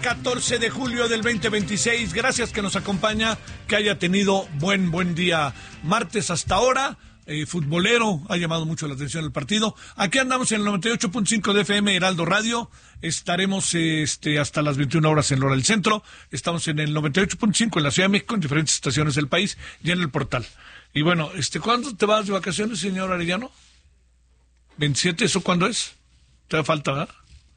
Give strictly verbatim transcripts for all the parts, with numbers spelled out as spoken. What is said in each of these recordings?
catorce de julio del veinte veintiséis, gracias que nos acompaña, que haya tenido buen, buen día martes hasta ahora. Eh, futbolero, ha llamado mucho la atención el partido. Aquí andamos en el noventa y ocho punto cinco de F M Heraldo Radio. Estaremos este, hasta las veintiuna horas en la hora del centro. Estamos en el noventa y ocho punto cinco en la Ciudad de México, en diferentes estaciones del país y en el portal. Y bueno, este, ¿cuándo te vas de vacaciones, señor Arellano? ¿veintisiete? ¿Eso cuándo es? Te falta, ¿verdad?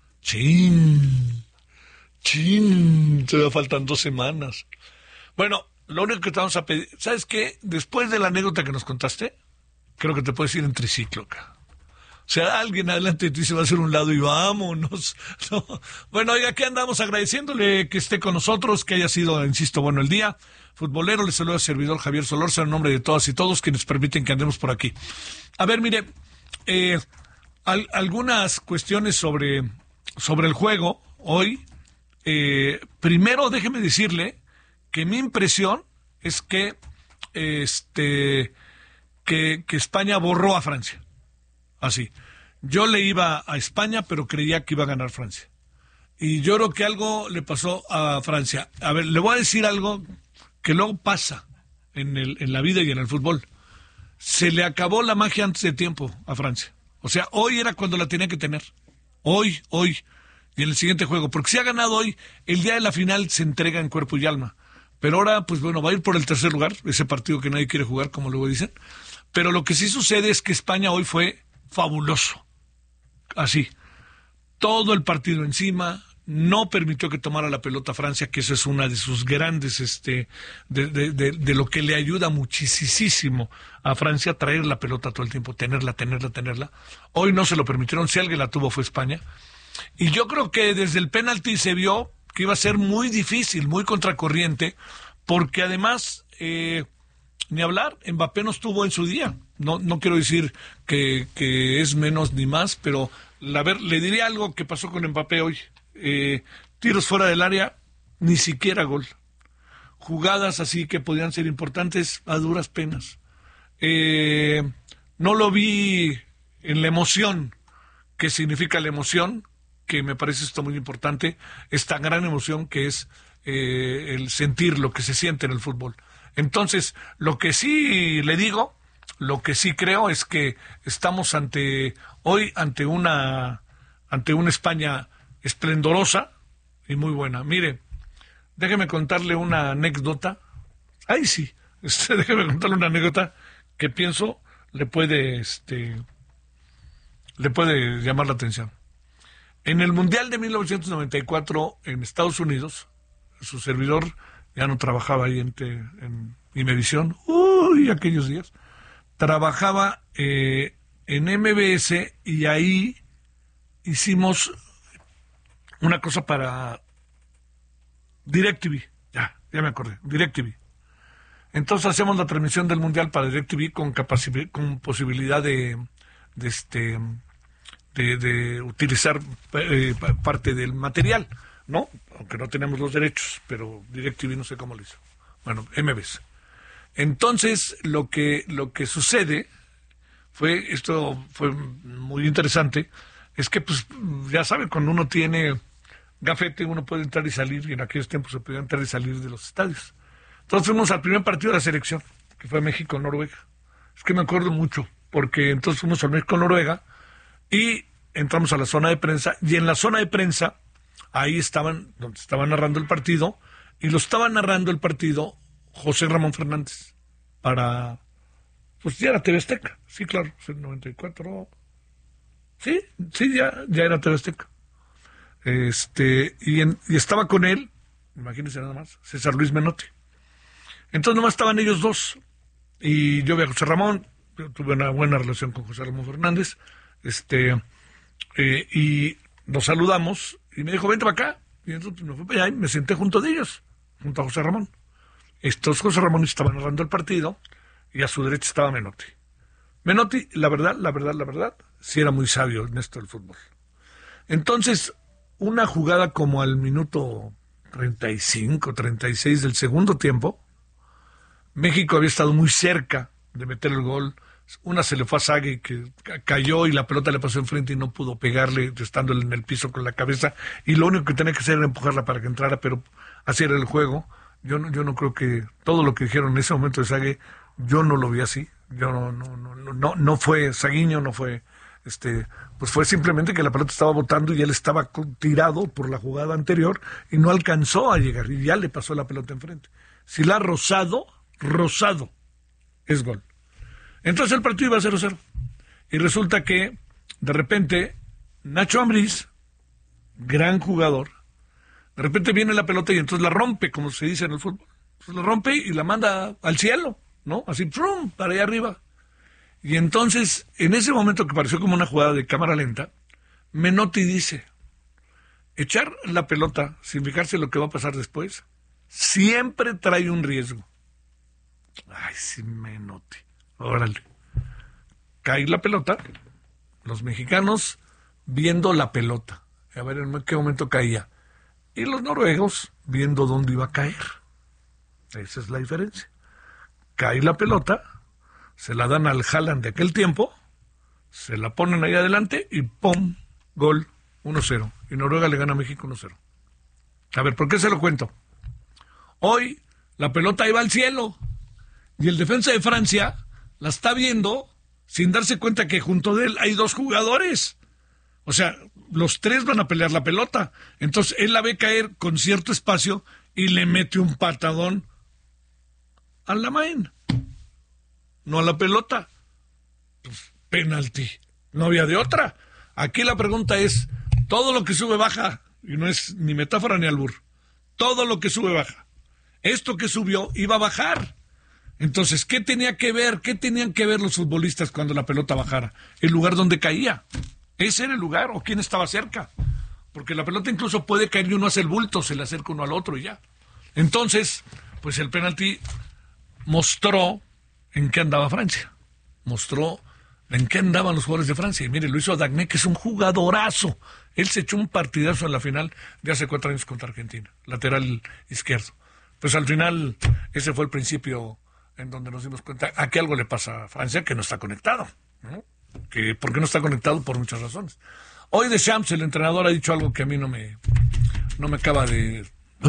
Chin. Chin. Te faltan dos semanas. Bueno, lo único que te vamos a pedir, ¿sabes qué? Después de la anécdota que nos contaste, creo que te puedes ir en triciclo acá. O sea, alguien adelante de ti se va a hacer un lado y vámonos. No. Bueno, oiga, aquí andamos agradeciéndole que esté con nosotros, que haya sido, insisto, bueno el día. Futbolero, le saluda al servidor Javier Solórzano en nombre de todas y todos quienes permiten que andemos por aquí. A ver, mire, eh, al, algunas cuestiones sobre, sobre el juego hoy. Eh, primero, déjeme decirle que mi impresión es que este que, que España borró a Francia. Así. Yo le iba a España, pero creía que iba a ganar Francia. Y yo creo que algo le pasó a Francia. A ver, le voy a decir algo que luego pasa en, el, en la vida y en el fútbol. Se le acabó la magia antes de tiempo a Francia. O sea, hoy era cuando la tenía que tener. Hoy, hoy. Y en el siguiente juego. Porque si ha ganado hoy, el día de la final se entrega en cuerpo y alma. Pero ahora, pues bueno, va a ir por el tercer lugar, ese partido que nadie quiere jugar, como luego dicen. Pero lo que sí sucede es que España hoy fue fabuloso. Así. Todo el partido encima, no permitió que tomara la pelota Francia, que eso es una de sus grandes, este, de, de, de, de lo que le ayuda muchísimo a Francia, traer la pelota todo el tiempo, tenerla, tenerla, tenerla. Hoy no se lo permitieron, si alguien la tuvo fue España. Y yo creo que desde el penalti se vio que iba a ser muy difícil, muy contracorriente, porque además, eh, ni hablar, Mbappé no estuvo en su día. No, no quiero decir que, que es menos ni más, pero a ver, le diré algo que pasó con Mbappé hoy. Eh, tiros fuera del área, ni siquiera gol. Jugadas así que podían ser importantes a duras penas. Eh, no lo vi en la emoción. ¿Qué significa la emoción? Que me parece esto muy importante, esta gran emoción que es eh, el sentir lo que se siente en el fútbol. Entonces, lo que sí le digo, lo que sí creo es que estamos ante hoy ante una ante una España esplendorosa y muy buena. Mire, déjeme contarle una anécdota. Ay, sí, este, déjeme contarle una anécdota que pienso le puede este le puede llamar la atención. En el Mundial de mil novecientos noventa y cuatro en Estados Unidos, su servidor ya no trabajaba ahí en, te, en Imevisión, uy, aquellos días, trabajaba eh, en M B S y ahí hicimos una cosa para DirecTV, ya, ya me acordé, DirecTV. Entonces hacemos la transmisión del Mundial para DirecTV con, capaci- con posibilidad de, de este... De, de utilizar eh, parte del material, ¿no? Aunque no tenemos los derechos, pero DirecTV no sé cómo lo hizo. Bueno, M B S. Entonces, lo que lo que sucede fue, esto fue muy interesante, es que, pues, ya sabe, cuando uno tiene gafete, uno puede entrar y salir, y en aquellos tiempos se podía entrar y salir de los estadios. Entonces fuimos al primer partido de la selección, que fue México-Noruega. Es que me acuerdo mucho, porque entonces fuimos al México-Noruega, y entramos a la zona de prensa, y en la zona de prensa, ahí estaban, donde estaban narrando el partido, y lo estaba narrando el partido José Ramón Fernández, para, pues ya era T V Azteca, sí, claro, en noventa y cuatro, sí, sí, ya, ya era T V Azteca. Este, y, en, y estaba con él, imagínense nada más, César Luis Menotti. Entonces nomás estaban ellos dos, y yo vi a José Ramón, yo tuve una buena relación con José Ramón Fernández, Este, eh, y nos saludamos, y me dijo, vente para acá, y entonces me fui para allá y me senté junto de ellos, junto a José Ramón. Estos José Ramón estaban narrando el partido, y a su derecha estaba Menotti. Menotti, la verdad, la verdad, la verdad, sí era muy sabio en esto del fútbol. Entonces, una jugada como al minuto treinta y cinco, treinta y seis del segundo tiempo, México había estado muy cerca de meter el gol, Una se le fue a Sague, que cayó y la pelota le pasó enfrente y no pudo pegarle estando en el piso con la cabeza, y lo único que tenía que hacer era empujarla para que entrara, pero así era el juego. Yo no, yo no creo que todo lo que dijeron en ese momento de Sague, yo no lo vi así. Yo no, no, no, no, no fue Saguiño, no fue, este, pues fue simplemente que la pelota estaba botando y él estaba tirado por la jugada anterior y no alcanzó a llegar y ya le pasó la pelota enfrente. Si la ha rozado, rozado, es gol. Entonces el partido iba a cero cero. Y resulta que, de repente, Nacho Ambriz, gran jugador, de repente viene la pelota y entonces la rompe, como se dice en el fútbol. Entonces la rompe y la manda al cielo, ¿no? Así, ¡prum!, para allá arriba. Y entonces, en ese momento que pareció como una jugada de cámara lenta, Menotti dice, echar la pelota sin fijarse lo que va a pasar después, siempre trae un riesgo. Ay, sí, Menotti. Órale. Cae la pelota, los mexicanos viendo la pelota, a ver en qué momento caía, y los noruegos viendo dónde iba a caer. Esa es la diferencia. Cae la pelota, se la dan al Haaland de aquel tiempo, se la ponen ahí adelante y ¡pum! Gol, uno cero. Y Noruega le gana a México uno cero. A ver, ¿por qué se lo cuento? Hoy la pelota iba al cielo y el defensa de Francia la está viendo sin darse cuenta que junto de él hay dos jugadores. O sea, los tres van a pelear la pelota. Entonces él la ve caer con cierto espacio y le mete un patadón a la main, no a la pelota. Pues, penalti. No había de otra. Aquí la pregunta es, todo lo que sube baja, y no es ni metáfora ni albur, todo lo que sube baja. Esto que subió iba a bajar. Entonces, ¿qué tenía que ver? ¿Qué tenían que ver los futbolistas cuando la pelota bajara? El lugar donde caía. Ese era el lugar, o quién estaba cerca. Porque la pelota incluso puede caer y uno hace el bulto, se le acerca uno al otro y ya. Entonces, pues el penalti mostró en qué andaba Francia. Mostró en qué andaban los jugadores de Francia. Y mire, lo hizo Dagné, que es un jugadorazo. Él se echó un partidazo en la final de hace cuatro años contra Argentina, lateral izquierdo. Pues al final, ese fue el principio en donde nos dimos cuenta a que algo le pasa a Francia, que no está conectado, ¿no? Que, ¿por qué no está conectado? Por muchas razones. Hoy Deschamps, el entrenador, ha dicho algo que a mí no me, no me acaba de,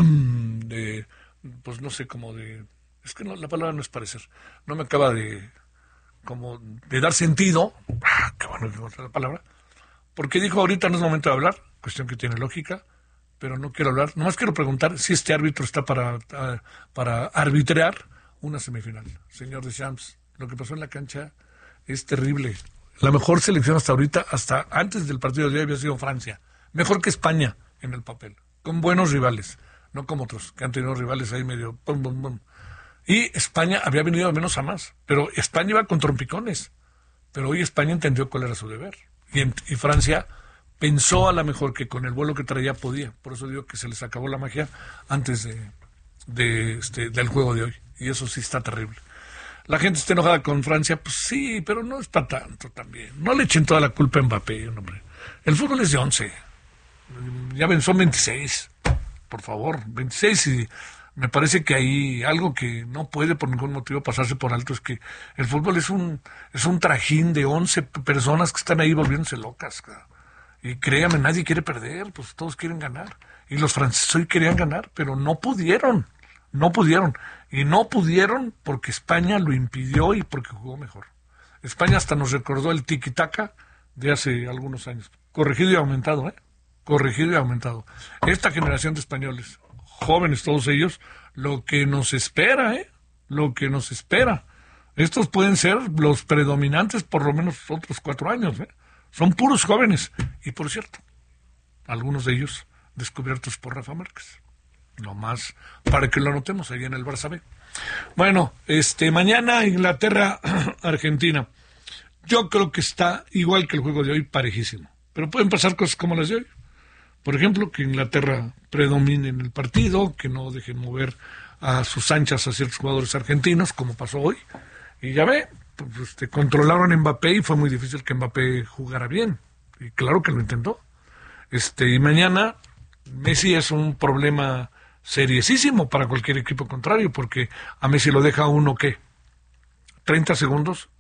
de, pues no sé, como de, es que no, la palabra no es parecer, no me acaba de, como de dar sentido, ah, qué bueno que encontré la palabra, porque dijo ahorita no es momento de hablar, cuestión que tiene lógica, pero no quiero hablar, nomás quiero preguntar si este árbitro está para, para arbitrar una semifinal. Señor Deschamps, lo que pasó en la cancha es terrible. La mejor selección hasta ahorita, hasta antes del partido de hoy, había sido Francia. Mejor que España en el papel, con buenos rivales, no como otros, que han tenido rivales ahí medio pum, pum, pum. Y España había venido de menos a más, pero España iba con trompicones. Pero hoy España entendió cuál era su deber. Y, en, y Francia pensó a lo mejor que con el vuelo que traía podía. Por eso digo que se les acabó la magia antes de, de este, del juego de hoy. Y eso sí está terrible. La gente está enojada con Francia, pues sí, pero no es para tanto también. No le echen toda la culpa a Mbappé, hombre. El fútbol es de once. Ya ven, son veintiséis. Por favor, veintiséis. Y me parece que hay algo que no puede por ningún motivo pasarse por alto. Es que el fútbol es un, es un trajín de once personas que están ahí volviéndose locas. Y créame, nadie quiere perder, pues todos quieren ganar. Y los franceses hoy querían ganar, pero no pudieron. No pudieron. Y no pudieron porque España lo impidió y porque jugó mejor. España hasta nos recordó el tiki-taka de hace algunos años. Corregido y aumentado, ¿eh? Corregido y aumentado. Esta generación de españoles, jóvenes todos ellos, lo que nos espera, ¿eh? Lo que nos espera. Estos pueden ser los predominantes por lo menos otros cuatro años, ¿eh? Son puros jóvenes. Y por cierto, algunos de ellos descubiertos por Rafa Márquez. No más para que lo anotemos ahí en el Barça B. Bueno, este mañana Inglaterra Argentina. Yo creo que está igual que el juego de hoy, parejísimo. Pero pueden pasar cosas como las de hoy. Por ejemplo, que Inglaterra predomine en el partido, que no dejen mover a sus anchas a ciertos jugadores argentinos, como pasó hoy. Y ya ve, pues, este, controlaron a Mbappé y fue muy difícil que Mbappé jugara bien. Y claro que lo intentó. Este, y mañana Messi es un problema seriosísimo para cualquier equipo contrario, porque a Messi lo deja uno, ¿qué? treinta segundos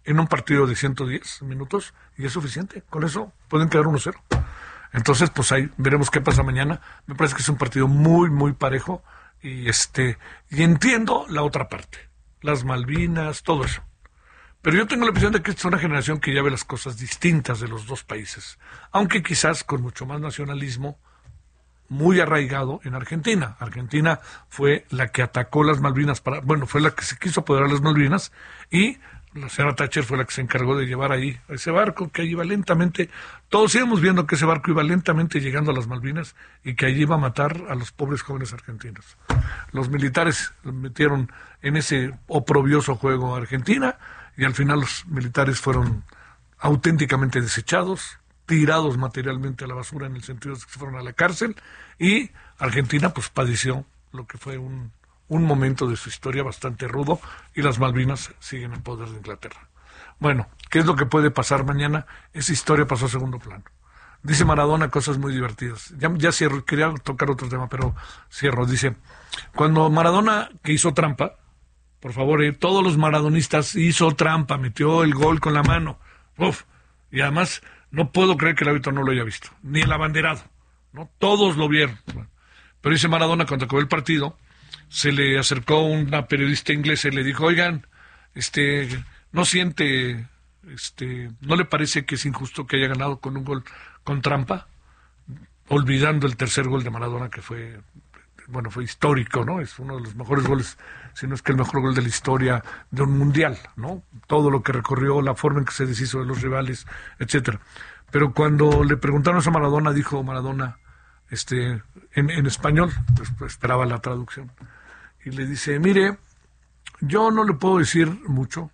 en un partido de ciento diez minutos y es suficiente. Con eso pueden quedar uno cero. Entonces, pues ahí veremos qué pasa mañana. Me parece que es un partido muy, muy parejo y este y entiendo la otra parte, las Malvinas, todo eso. Pero yo tengo la impresión de que esta es una generación que ya ve las cosas distintas de los dos países, aunque quizás con mucho más nacionalismo, muy arraigado en Argentina. Argentina fue la que atacó las Malvinas, para, bueno, fue la que se quiso apoderar las Malvinas, y la señora Thatcher fue la que se encargó de llevar ahí ese barco que iba lentamente, todos íbamos viendo que ese barco iba lentamente llegando a las Malvinas y que allí iba a matar a los pobres jóvenes argentinos. Los militares metieron en ese oprobioso juego a Argentina, y al final los militares fueron auténticamente desechados, tirados materialmente a la basura en el sentido de que se fueron a la cárcel, y Argentina pues padeció lo que fue un, un momento de su historia bastante rudo, y las Malvinas siguen en poder de Inglaterra. Bueno, ¿qué es lo que puede pasar mañana? Esa historia pasó a segundo plano. Dice Maradona cosas muy divertidas. Ya, ya cierro, quería tocar otro tema, pero cierro. Dice, cuando Maradona, que hizo trampa, por favor, eh, todos los maradonistas, hizo trampa, metió el gol con la mano. Uf, y además no puedo creer que el árbitro no lo haya visto, ni el abanderado, ¿no? Todos lo vieron. Pero dice Maradona, cuando acabó el partido, se le acercó una periodista inglesa y le dijo, oigan, este, no siente, este, ¿no le parece que es injusto que haya ganado con un gol con trampa? Olvidando el tercer gol de Maradona, que fue, bueno, fue histórico, ¿no? Es uno de los mejores goles, si no es que el mejor gol de la historia de un mundial, ¿no? Todo lo que recorrió, la forma en que se deshizo de los rivales, etcétera. Pero cuando le preguntaron a Maradona, dijo Maradona, este, en, en español, pues, pues esperaba la traducción, y le dice, mire, yo no le puedo decir mucho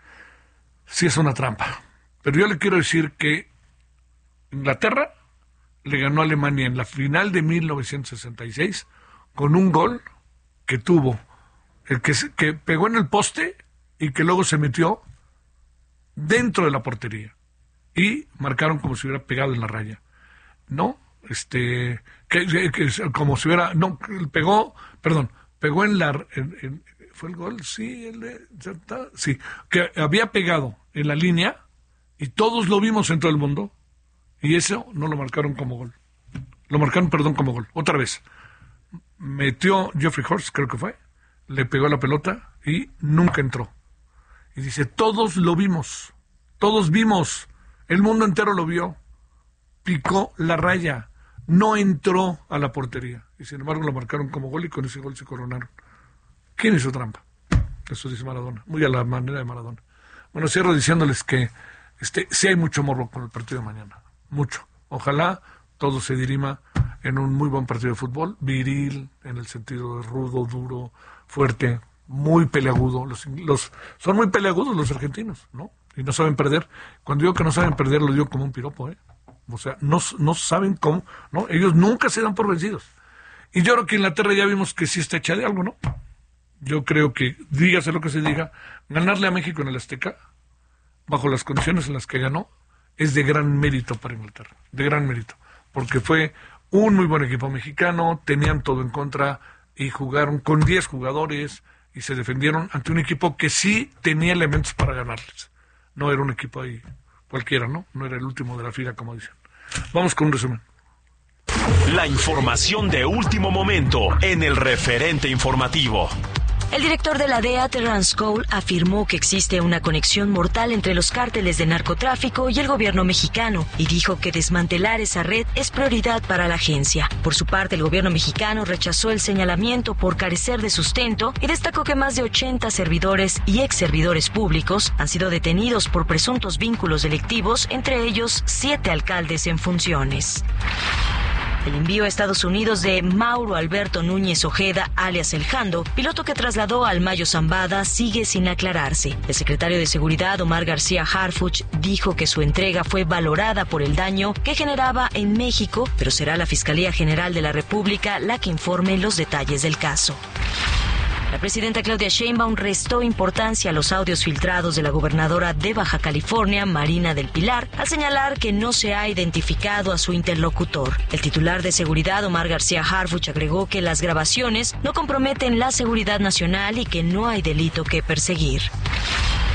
si es una trampa, pero yo le quiero decir que Inglaterra le ganó a Alemania en la final de mil novecientos sesenta y seis con un gol que tuvo, el que, se, que pegó en el poste y que luego se metió dentro de la portería y marcaron como si hubiera pegado en la raya, ¿no? Este, que, que, que como si hubiera, no, pegó, perdón, pegó en la, en, en, fue el gol, sí, el, sí, que había pegado en la línea y todos lo vimos en todo el mundo y eso no lo marcaron como gol, lo marcaron, perdón, como gol, otra vez. Metió Geoffrey Horst, creo que fue, le pegó la pelota y nunca entró. Y dice, todos lo vimos, todos vimos, el mundo entero lo vio, picó la raya, no entró a la portería. Y sin embargo lo marcaron como gol y con ese gol se coronaron. ¿Quién hizo trampa? Eso dice Maradona, muy a la manera de Maradona. Bueno, cierro diciéndoles que este, sí hay mucho morbo con el partido de mañana, mucho. Ojalá todo se dirima en un muy buen partido de fútbol, viril, en el sentido de rudo, duro, fuerte, muy peleagudo. Los, los, son muy peleagudos los argentinos, ¿no? Y no saben perder. Cuando digo que no saben perder, lo digo como un piropo, ¿eh? O sea, no, no saben cómo, ¿no? Ellos nunca se dan por vencidos. Y yo creo que Inglaterra ya vimos que sí está hecha de algo, ¿no? Yo creo que, dígase lo que se diga, ganarle a México en el Azteca, bajo las condiciones en las que ganó, es de gran mérito para Inglaterra, de gran mérito. Porque fue un muy buen equipo mexicano, tenían todo en contra y jugaron con diez jugadores y se defendieron ante un equipo que sí tenía elementos para ganarles. No era un equipo ahí cualquiera, ¿no? No era el último de la fila, como dicen. Vamos con un resumen. La información de último momento en el referente informativo. El director de la D E A, Terrence Cole, afirmó que existe una conexión mortal entre los cárteles de narcotráfico y el gobierno mexicano y dijo que desmantelar esa red es prioridad para la agencia. Por su parte, el gobierno mexicano rechazó el señalamiento por carecer de sustento y destacó que más de ochenta servidores y ex servidores públicos han sido detenidos por presuntos vínculos delictivos, entre ellos siete alcaldes en funciones. El envío a Estados Unidos de Mauro Alberto Núñez Ojeda, alias El Jando, piloto que trasladó al Mayo Zambada, sigue sin aclararse. El secretario de Seguridad, Omar García Harfuch, dijo que su entrega fue valorada por el daño que generaba en México, pero será la Fiscalía General de la República la que informe los detalles del caso. La presidenta Claudia Sheinbaum restó importancia a los audios filtrados de la gobernadora de Baja California, Marina del Pilar, al señalar que no se ha identificado a su interlocutor. El titular de Seguridad, Omar García Harfuch, agregó que las grabaciones no comprometen la seguridad nacional y que no hay delito que perseguir.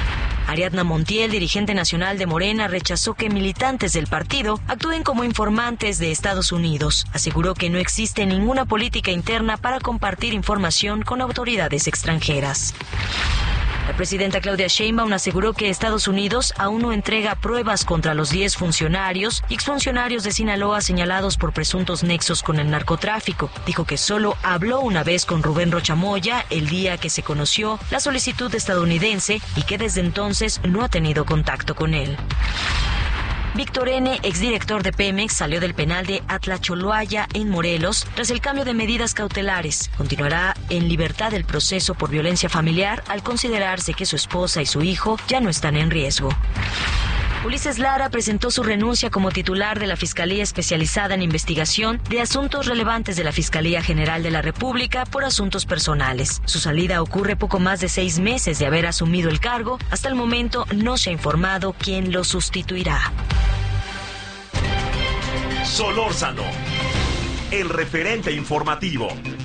Ariadna Montiel, dirigente nacional de Morena, rechazó que militantes del partido actúen como informantes de Estados Unidos. Aseguró que no existe ninguna política interna para compartir información con autoridades extranjeras. La presidenta Claudia Sheinbaum aseguró que Estados Unidos aún no entrega pruebas contra los diez funcionarios y exfuncionarios de Sinaloa señalados por presuntos nexos con el narcotráfico. Dijo que solo habló una vez con Rubén Rocha Moya el día que se conoció la solicitud estadounidense y que desde entonces no ha tenido contacto con él. Víctor N., exdirector de Pemex, salió del penal de Atlacholoaya en Morelos tras el cambio de medidas cautelares. Continuará en libertad el proceso por violencia familiar al considerarse que su esposa y su hijo ya no están en riesgo. Ulises Lara presentó su renuncia como titular de la Fiscalía Especializada en Investigación de Asuntos Relevantes de la Fiscalía General de la República por asuntos personales. Su salida ocurre poco más de seis meses de haber asumido el cargo. Hasta el momento no se ha informado quién lo sustituirá. Solórzano, el referente informativo.